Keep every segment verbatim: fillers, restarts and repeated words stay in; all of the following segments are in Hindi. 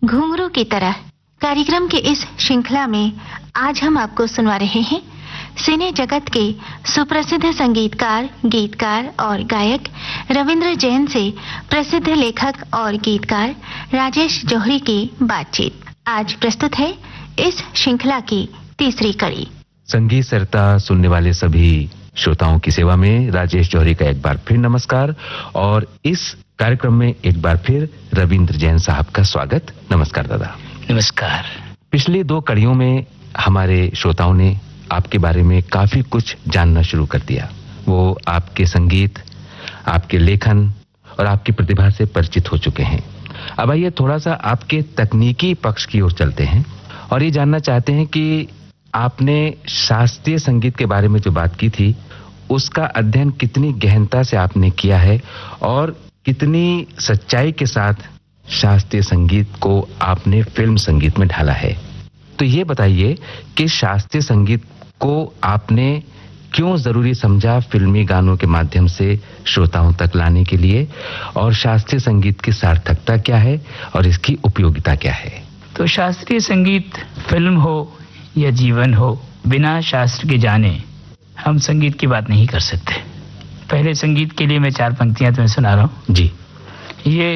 घुंघरू की तरह कार्यक्रम की इस श्रृंखला में आज हम आपको सुनवा रहे हैं सिने जगत के सुप्रसिद्ध संगीतकार, गीतकार और गायक रविंद्र जैन से प्रसिद्ध लेखक और गीतकार राजेश जौहरी की बातचीत। आज प्रस्तुत है इस श्रृंखला की तीसरी कड़ी। संगीत सरिता सुनने वाले सभी श्रोताओं की सेवा में राजेश जौहरी का एक बार फिर नमस्कार और इस कार्यक्रम में एक बार फिर रविंद्र जैन साहब का स्वागत। नमस्कार दादा। नमस्कार। पिछली दो कड़ियों में हमारे श्रोताओं ने आपके बारे में काफी कुछ जानना शुरू कर दिया। वो आपके संगीत, आपके लेखन और आपकी प्रतिभा से परिचित हो चुके हैं। अब आइए थोड़ा सा आपके तकनीकी पक्ष की ओर चलते हैं और ये जानना चाहते हैं कि आपने शास्त्रीय संगीत के बारे में जो बात की थी उसका अध्ययन कितनी गहनता से आपने किया है और कितनी सच्चाई के साथ शास्त्रीय संगीत को आपने फिल्म संगीत में ढाला है। तो ये बताइए कि शास्त्रीय संगीत को आपने क्यों जरूरी समझा फिल्मी गानों के माध्यम से श्रोताओं तक लाने के लिए, और शास्त्रीय संगीत की सार्थकता क्या है और इसकी उपयोगिता क्या है? तो शास्त्रीय संगीत फिल्म हो या जीवन हो, बिना शास्त्र के जाने हम संगीत की बात नहीं कर सकते। पहले संगीत के लिए मैं चार पंक्तियां तुम्हें सुना रहा हूं जी। ये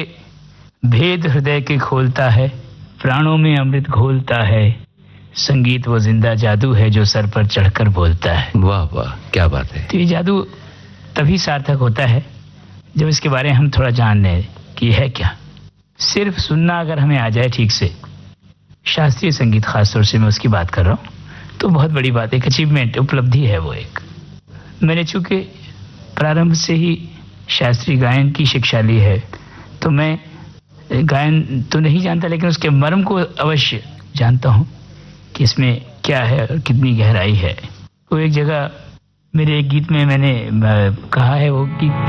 भेद हृदय के खोलता है, प्राणों में अमृत घोलता है, संगीत वो जिंदा जादू है जो सर पर चढ़कर बोलता है। वाह वाह, क्या बात है। तो ये जादू तभी सार्थक होता है जब इसके बारे में हम थोड़ा जान लें कि है क्या। सिर्फ सुनना अगर हमें आ जाए ठीक से, शास्त्रीय संगीत खासतौर से मैं उसकी बात कर रहा हूँ, तो बहुत बड़ी बात, एक अचीवमेंट, उपलब्धि है वो एक। मैंने चूंकि प्रारंभ से ही शास्त्रीय गायन की शिक्षा ली है, तो मैं गायन तो नहीं जानता लेकिन उसके मर्म को अवश्य जानता हूँ कि इसमें क्या है और कितनी गहराई है। वो एक जगह मेरे एक गीत में मैंने कहा है, वो गीत